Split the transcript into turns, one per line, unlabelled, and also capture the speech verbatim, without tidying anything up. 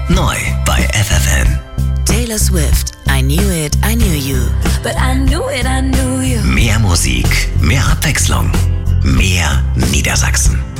Neu bei F F N.
Taylor Swift, I Knew It, I Knew You.
But I knew it, I knew you.
Mehr Musik, mehr Abwechslung, mehr Niedersachsen.